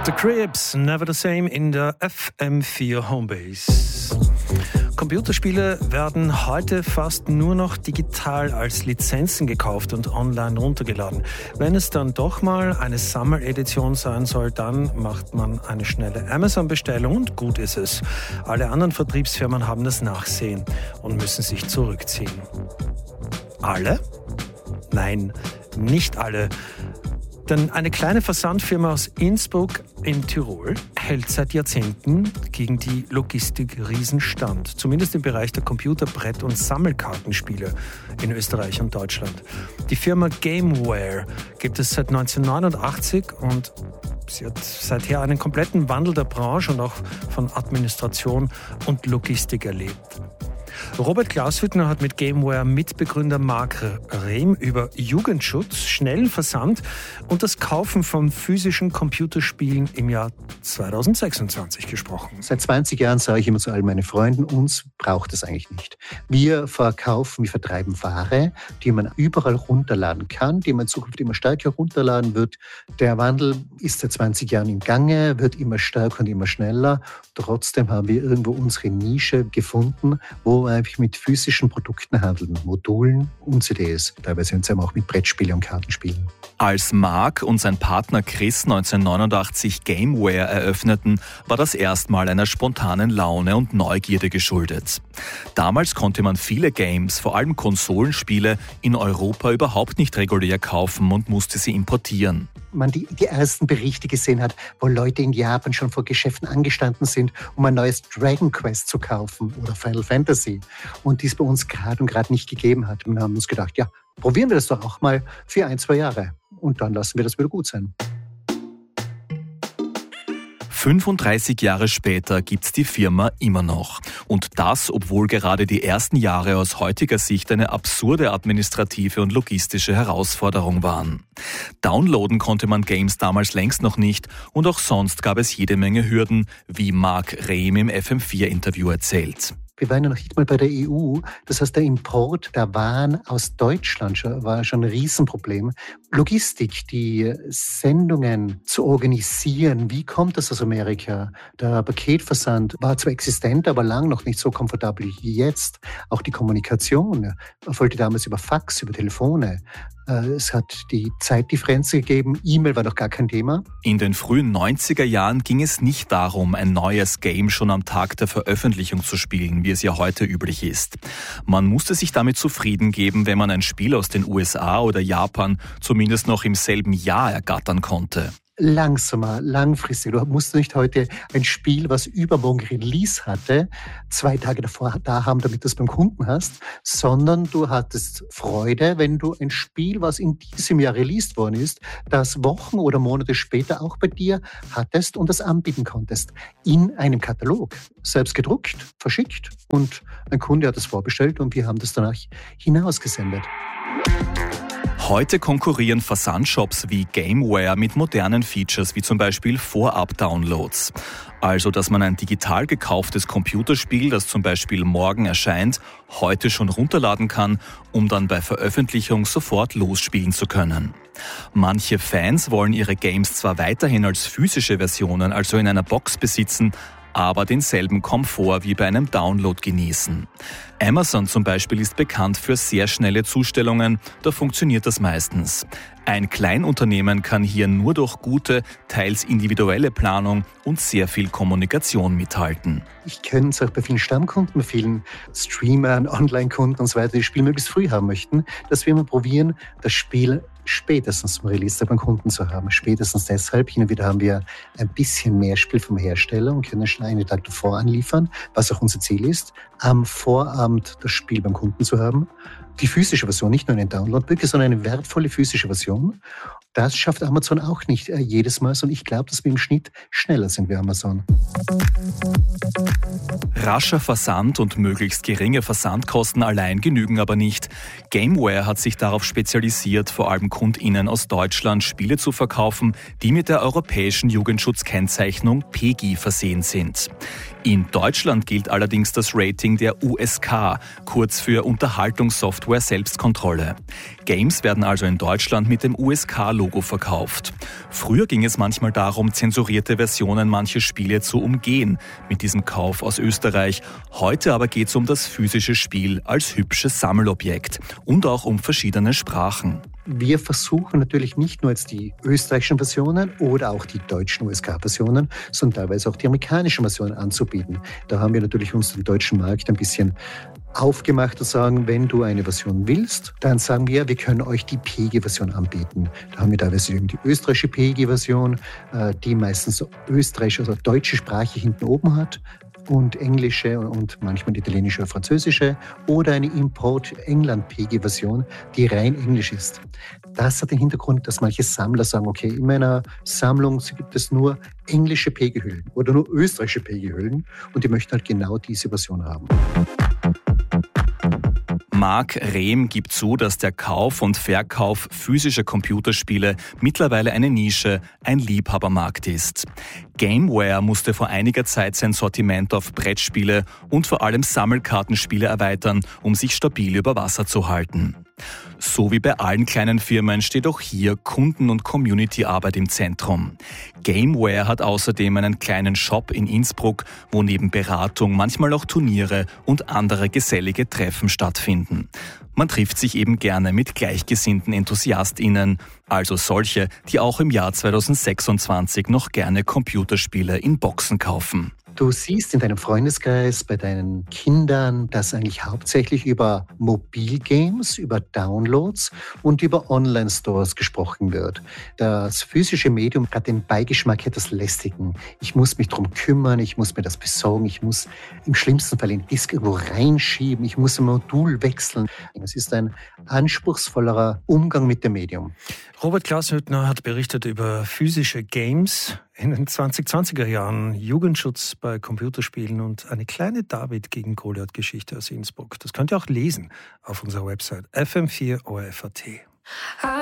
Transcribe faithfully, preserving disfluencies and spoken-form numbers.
The Cribs, Never the Same in der F M vier Homebase. Computerspiele werden heute fast nur noch digital als Lizenzen gekauft und online runtergeladen. Wenn es dann doch mal eine Sammeledition sein soll, dann macht man eine schnelle Amazon-Bestellung und gut ist es. Alle anderen Vertriebsfirmen haben das Nachsehen und müssen sich zurückziehen. Alle? Nein, nicht alle. Denn eine kleine Versandfirma aus Innsbruck in Tirol hält seit Jahrzehnten gegen die Logistikriesen stand. Zumindest im Bereich der Computer-, Brett- und Sammelkartenspiele in Österreich und Deutschland. Die Firma Gameware gibt es seit neunzehnhundertneunundachtzig und sie hat seither einen kompletten Wandel der Branche und auch von Administration und Logistik erlebt. Robert Klauswittner hat mit Gameware Mitbegründer Marc Rehm über Jugendschutz, schnellen Versand und das Kaufen von physischen Computerspielen im Jahr zweitausendsechsundzwanzig gesprochen. Seit zwanzig Jahren sage ich immer zu all meinen Freunden, uns braucht es eigentlich nicht. Wir verkaufen, wir vertreiben Ware, die man überall runterladen kann, die man in Zukunft immer stärker runterladen wird. Der Wandel ist seit zwanzig Jahren im Gange, wird immer stärker und immer schneller. Trotzdem haben wir irgendwo unsere Nische gefunden, wo wir mit physischen Produkten handeln, Modulen und C Ds. Teilweise sind auch mit Brettspielen und Kartenspielen. Als Marc und sein Partner Chris neunzehnhundertneunundachtzig Gameware eröffneten, war das erstmal einer spontanen Laune und Neugierde geschuldet. Damals konnte man viele Games, vor allem Konsolenspiele, in Europa überhaupt nicht regulär kaufen und musste sie importieren. Man die, die ersten Berichte gesehen hat, wo Leute in Japan schon vor Geschäften angestanden sind, um ein neues Dragon Quest zu kaufen oder Final Fantasy. Und dies bei uns gerade und gerade nicht gegeben hat. Und wir haben uns gedacht, ja, probieren wir das doch auch mal für ein, zwei Jahre. Und dann lassen wir das wieder gut sein. fünfunddreißig Jahre später gibt's die Firma immer noch. Und das, obwohl gerade die ersten Jahre aus heutiger Sicht eine absurde administrative und logistische Herausforderung waren. Downloaden konnte man Games damals längst noch nicht und auch sonst gab es jede Menge Hürden, wie Marc Rehm im F M vier Interview erzählt. Wir waren ja noch nicht mal bei der E U. Das heißt, der Import der Waren aus Deutschland war schon ein Riesenproblem. Logistik, die Sendungen zu organisieren, wie kommt das aus Amerika? Der Paketversand war zwar existent, aber lang noch nicht so komfortabel wie jetzt. Auch die Kommunikation erfolgte damals über Fax, über Telefone. Es hat die Zeitdifferenz gegeben, E-Mail war noch gar kein Thema. In den frühen neunziger Jahren ging es nicht darum, ein neues Game schon am Tag der Veröffentlichung zu spielen, wie es ja heute üblich ist. Man musste sich damit zufrieden geben, wenn man ein Spiel aus den U S A oder Japan zumindest noch im selben Jahr ergattern konnte. Langsamer, langfristig. Du musst nicht heute ein Spiel, was übermorgen Release hatte, zwei Tage davor da haben, damit du es beim Kunden hast, sondern du hattest Freude, wenn du ein Spiel, was in diesem Jahr released worden ist, das Wochen oder Monate später auch bei dir hattest und das anbieten konntest. In einem Katalog. Selbst gedruckt, verschickt und ein Kunde hat es vorbestellt und wir haben das danach hinausgesendet. Heute konkurrieren Versandshops wie Gameware mit modernen Features wie zum Beispiel Vorab-Downloads. Also, dass man ein digital gekauftes Computerspiel, das zum Beispiel morgen erscheint, heute schon runterladen kann, um dann bei Veröffentlichung sofort losspielen zu können. Manche Fans wollen ihre Games zwar weiterhin als physische Versionen, also in einer Box besitzen, aber denselben Komfort wie bei einem Download genießen. Amazon zum Beispiel ist bekannt für sehr schnelle Zustellungen, da funktioniert das meistens. Ein Kleinunternehmen kann hier nur durch gute, teils individuelle Planung und sehr viel Kommunikation mithalten. Ich kenne es auch bei vielen Stammkunden, bei vielen Streamern, Online-Kunden und so weiter, die das Spiel möglichst früh haben möchten, dass wir immer probieren, das Spiel spätestens zum Release beim Kunden zu haben. Spätestens deshalb, hin und wieder haben wir ein bisschen mehr Spiel vom Hersteller und können schon einen Tag davor anliefern, was auch unser Ziel ist, am Vorabend das Spiel beim Kunden zu haben. Die physische Version, nicht nur einen Download, wirklich, sondern eine wertvolle physische Version. Das schafft Amazon auch nicht äh, jedes Mal, sondern ich glaube, dass wir im Schnitt schneller sind wie Amazon. Rascher Versand und möglichst geringe Versandkosten allein genügen aber nicht. Gameware hat sich darauf spezialisiert, vor allem KundInnen aus Deutschland Spiele zu verkaufen, die mit der europäischen Jugendschutzkennzeichnung P G I versehen sind. In Deutschland gilt allerdings das Rating der U S K, kurz für Unterhaltungssoftware Selbstkontrolle. Games werden also in Deutschland mit dem U S K-Logo Logo verkauft. Früher ging es manchmal darum, zensurierte Versionen mancher Spiele zu umgehen mit diesem Kauf aus Österreich. Heute aber geht es um das physische Spiel als hübsches Sammelobjekt und auch um verschiedene Sprachen. Wir versuchen natürlich nicht nur jetzt die österreichischen Versionen oder auch die deutschen U S K-Versionen, sondern teilweise auch die amerikanischen Versionen anzubieten. Da haben wir natürlich uns den deutschen Markt ein bisschen aufgemacht und sagen, wenn du eine Version willst, dann sagen wir, wir können euch die P E G I-Version anbieten. Da haben wir teilweise die österreichische P E G I-Version, die meistens österreichische, also deutsche Sprache hinten oben hat, und englische und manchmal die italienische oder französische, oder eine Import-England-P E G I-Version, die rein englisch ist. Das hat den Hintergrund, dass manche Sammler sagen, okay, in meiner Sammlung gibt es nur englische P E G I-Hüllen oder nur österreichische P E G I-Hüllen und die möchten halt genau diese Version haben. Marc Rehm gibt zu, dass der Kauf und Verkauf physischer Computerspiele mittlerweile eine Nische, ein Liebhabermarkt ist. Gameware musste vor einiger Zeit sein Sortiment auf Brettspiele und vor allem Sammelkartenspiele erweitern, um sich stabil über Wasser zu halten. So wie bei allen kleinen Firmen steht auch hier Kunden- und Community-Arbeit im Zentrum. Gameware hat außerdem einen kleinen Shop in Innsbruck, wo neben Beratung manchmal auch Turniere und andere gesellige Treffen stattfinden. Man trifft sich eben gerne mit gleichgesinnten EnthusiastInnen, also solche, die auch im Jahr zweitausendsechsundzwanzig noch gerne Computerspiele in Boxen kaufen. Du siehst in deinem Freundeskreis, bei deinen Kindern, dass eigentlich hauptsächlich über Mobilgames, über Downloads und über Online-Stores gesprochen wird. Das physische Medium hat den Beigeschmack etwas Lästigen. Ich muss mich darum kümmern, ich muss mir das besorgen, ich muss im schlimmsten Fall den Disk irgendwo reinschieben, ich muss ein Modul wechseln. Es ist ein anspruchsvollerer Umgang mit dem Medium. Robert Glashüttner hat berichtet über physische Games in den zwanzig-zwanziger Jahren, Jugendschutz bei Computerspielen und eine kleine David gegen Goliath-Geschichte aus Innsbruck. Das könnt ihr auch lesen auf unserer Website f m vier o r f punkt a t.